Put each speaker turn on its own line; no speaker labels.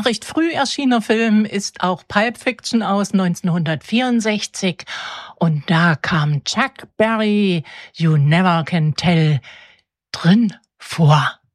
recht früh erschienener Film ist auch Pulp Fiction aus 1964. Und da kam Chuck Berry, You Never Can Tell, drin vor.